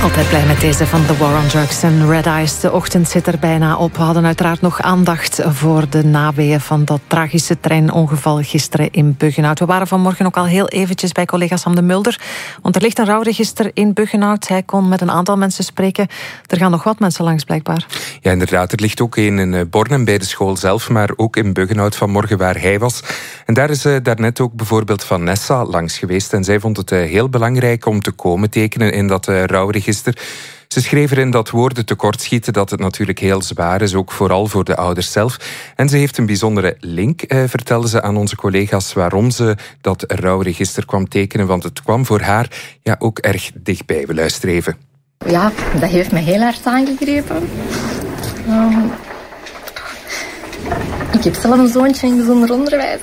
Altijd blij met deze van The War on Drugs en Red Eyes. De ochtend zit er bijna op. We hadden uiteraard nog aandacht voor de naweeën van dat tragische treinongeval gisteren in Buggenhout. We waren vanmorgen ook al heel eventjes bij collega Sam de Mulder. Want er ligt een rouwregister in Buggenhout. Hij kon met een aantal mensen spreken. Er gaan nog wat mensen langs blijkbaar. Ja, inderdaad. Er ligt ook een in Bornem bij de school zelf, maar ook in Buggenhout vanmorgen waar hij was. En daar is daarnet ook bijvoorbeeld Vanessa langs geweest. En zij vond het heel belangrijk om te komen tekenen in dat rouwregister. Ze schreef erin dat woorden tekortschieten, dat het natuurlijk heel zwaar is, ook vooral voor de ouders zelf. En ze heeft een bijzondere link, vertelde ze aan onze collega's, waarom ze dat rouwregister kwam tekenen, want het kwam voor haar ook erg dichtbij. We luisteren even. Ja, dat heeft me heel hard aangegrepen. Ik heb zelf een zoontje in bijzonder onderwijs.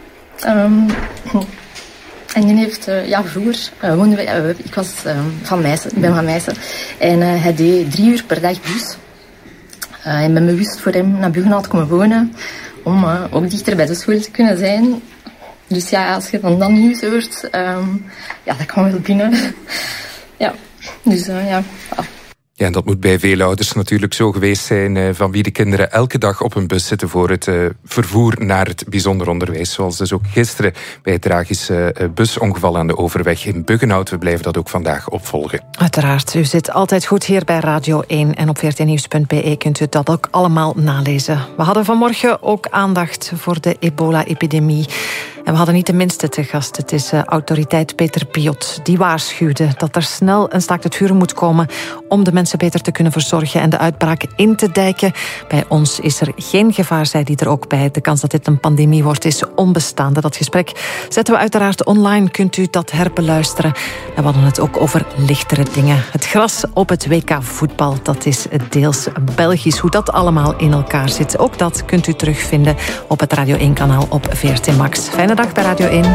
En die heeft, vroeger woonden we, ik was van Meissen, ik ben van Meissen. En hij deed 3 uur per dag bus. Ik ben bewust voor hem naar Buggenhout komen wonen, om ook dichter bij de school te kunnen zijn. Dus ja, als je dan nieuws hoort, dat kwam wel binnen. Ja, dus ja. Ja, en dat moet bij veel ouders natuurlijk zo geweest zijn, van wie de kinderen elke dag op een bus zitten voor het vervoer naar het bijzonder onderwijs. Zoals dus ook gisteren bij het tragische busongeval aan de Overweg in Buggenhout. We blijven dat ook vandaag opvolgen. Uiteraard, u zit altijd goed hier bij Radio 1 en op vrtnieuws.be kunt u dat ook allemaal nalezen. We hadden vanmorgen ook aandacht voor de ebola-epidemie. En we hadden niet de minste te gast. Het is autoriteit Peter Piot. Die waarschuwde dat er snel een staakt het vuren moet komen om de mensen beter te kunnen verzorgen en de uitbraak in te dijken. Bij ons is er geen gevaar, zei hij er ook bij. De kans dat dit een pandemie wordt is onbestaande. Dat gesprek zetten we uiteraard online. Kunt u dat herbeluisteren. En we hadden het ook over lichtere dingen. Het gras op het WK voetbal, dat is deels Belgisch. Hoe dat allemaal in elkaar zit, ook dat kunt u terugvinden op het Radio 1-kanaal op VRT Max. Fijne dag bij Radio 1.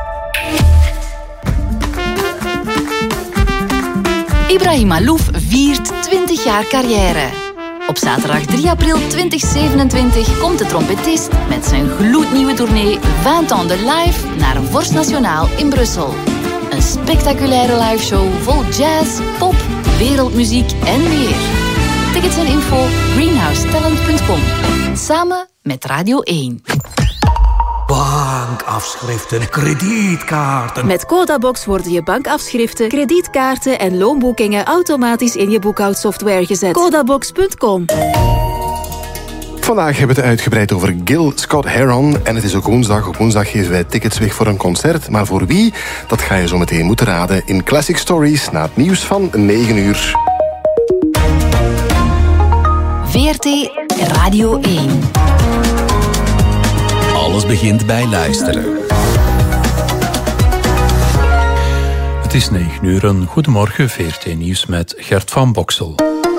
Ibrahim Malouf viert 20 jaar carrière. Op zaterdag 3 april 2027 komt de trompetist met zijn gloednieuwe tournee 20 ans de live naar een Vorst Nationaal in Brussel. Een spectaculaire liveshow vol jazz, pop, wereldmuziek en meer. Tickets en info greenhousetalent.com. Samen met Radio 1. Bankafschriften, kredietkaarten. Met Codabox worden je bankafschriften, kredietkaarten en loonboekingen automatisch in je boekhoudsoftware gezet. Codabox.com. Vandaag hebben we het uitgebreid over Gil Scott-Heron. En het is ook woensdag. Op woensdag geven wij tickets weg voor een concert. Maar voor wie? Dat ga je zo meteen moeten raden in Classic Stories na het nieuws van 9 uur. VRT Radio 1. Alles begint bij luisteren. Het is 9 uur, een goedemorgen, VRT Nieuws met Gert van Boksel.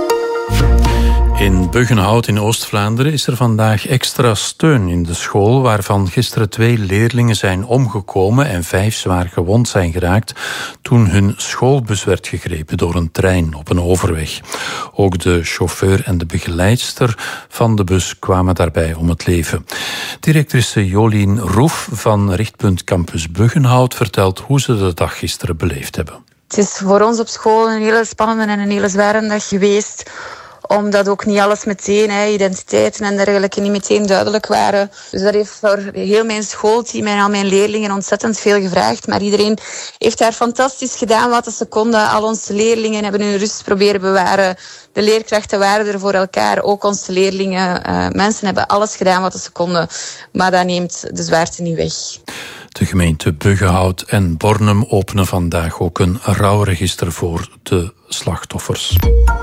In Buggenhout in Oost-Vlaanderen is er vandaag extra steun in de school, waarvan gisteren 2 leerlingen zijn omgekomen en 5 zwaar gewond zijn geraakt toen hun schoolbus werd gegrepen door een trein op een overweg. Ook de chauffeur en de begeleidster van de bus kwamen daarbij om het leven. Directrice Jolien Roef van Richtpunt Campus Buggenhout vertelt hoe ze de dag gisteren beleefd hebben. Het is voor ons op school een hele spannende en een hele zware dag geweest, omdat ook niet alles meteen, identiteiten en dergelijke, niet meteen duidelijk waren. Dus dat heeft voor heel mijn schoolteam en al mijn leerlingen ontzettend veel gevraagd. Maar iedereen heeft daar fantastisch gedaan wat ze konden. Al onze leerlingen hebben hun rust proberen bewaren. De leerkrachten waren er voor elkaar, ook onze leerlingen. Mensen hebben alles gedaan wat ze konden. Maar dat neemt de zwaarte niet weg. De gemeente Buggenhout en Bornem openen vandaag ook een rouwregister voor de slachtoffers.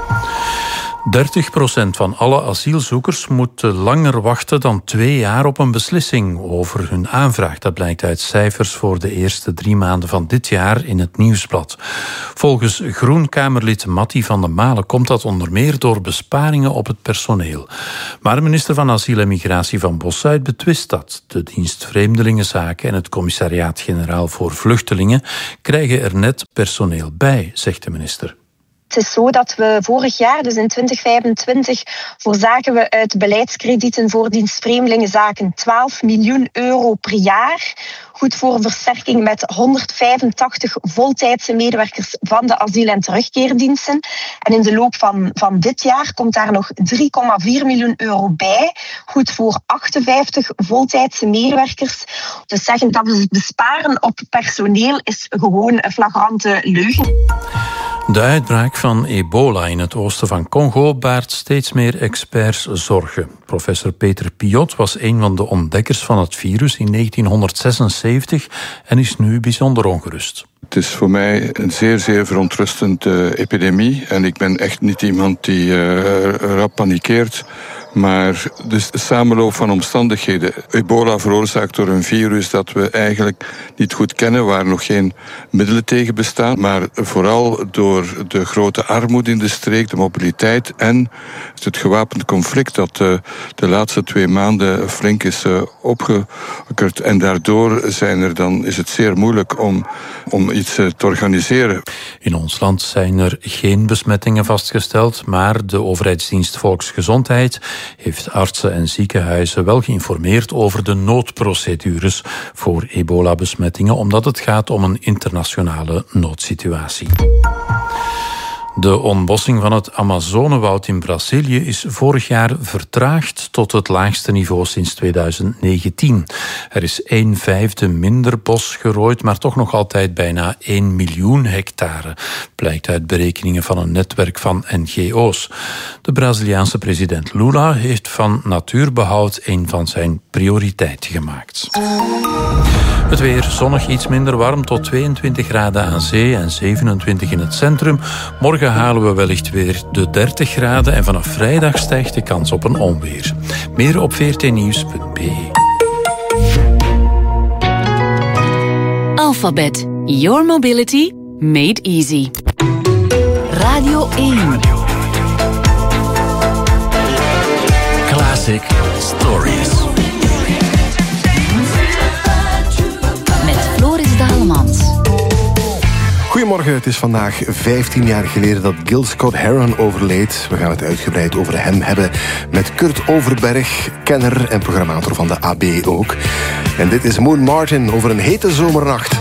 30% van alle asielzoekers moet langer wachten dan 2 jaar op een beslissing over hun aanvraag. Dat blijkt uit cijfers voor de eerste 3 maanden van dit jaar in het Nieuwsblad. Volgens Groen-Kamerlid Mattie van den Malen komt dat onder meer door besparingen op het personeel. Maar de minister van Asiel en Migratie van Bossuit betwist dat. De dienst Vreemdelingenzaken en het Commissariaat-Generaal voor Vluchtelingen krijgen er net personeel bij, zegt de minister. Het is zo dat we vorig jaar, dus in 2025, voorzagen we uit beleidskredieten voor dienstvreemdelingenzaken 12 miljoen euro per jaar. Goed voor een versterking met 185 voltijdse medewerkers van de asiel- en terugkeerdiensten. En in de loop van dit jaar komt daar nog 3,4 miljoen euro bij. Goed voor 58 voltijdse medewerkers. Dus zeggen dat we besparen op personeel is gewoon een flagrante leugen. De uitbraak van ebola in het oosten van Congo baart steeds meer experts zorgen. Professor Peter Piot was een van de ontdekkers van het virus in 1976 en is nu bijzonder ongerust. Het is voor mij een zeer, zeer verontrustende epidemie. En ik ben echt niet iemand die rap panikeert. Maar de samenloop van omstandigheden. Ebola veroorzaakt door een virus dat we eigenlijk niet goed kennen, waar nog geen middelen tegen bestaan. Maar vooral door de grote armoede in de streek, de mobiliteit en het gewapend conflict dat de laatste 2 maanden flink is opgeokkerd. En daardoor is het zeer moeilijk om iets te organiseren. In ons land zijn er geen besmettingen vastgesteld, maar de overheidsdienst Volksgezondheid heeft artsen en ziekenhuizen wel geïnformeerd over de noodprocedures voor ebola-besmettingen, omdat het gaat om een internationale noodsituatie. De ontbossing van het Amazonewoud in Brazilië is vorig jaar vertraagd tot het laagste niveau sinds 2019. Er is 1/5 minder bos gerooid, maar toch nog altijd bijna 1 miljoen hectare, blijkt uit berekeningen van een netwerk van NGO's. De Braziliaanse president Lula heeft van natuurbehoud een van zijn prioriteiten gemaakt. Het weer zonnig, iets minder warm, tot 22 graden aan zee en 27 in het centrum. Morgen halen we wellicht weer de 30 graden en vanaf vrijdag stijgt de kans op een onweer. Meer op vrtnieuws.be. Alphabet. Your mobility made easy. Radio 1. Classic Stories. Goedemorgen, het is vandaag 15 jaar geleden dat Gil Scott-Heron overleed. We gaan het uitgebreid over hem hebben met Kurt Overberg, kenner en programmator van de AB ook. En dit is Moon Martin over een hete zomernacht.